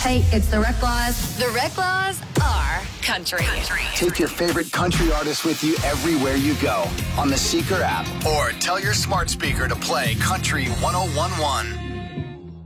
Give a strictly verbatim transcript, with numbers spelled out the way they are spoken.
Hey, it's the Recklaws. The Recklaws are country. country. Take your favorite country artist with you everywhere you go on the Seeker app, or tell your smart speaker to play Country one oh one one.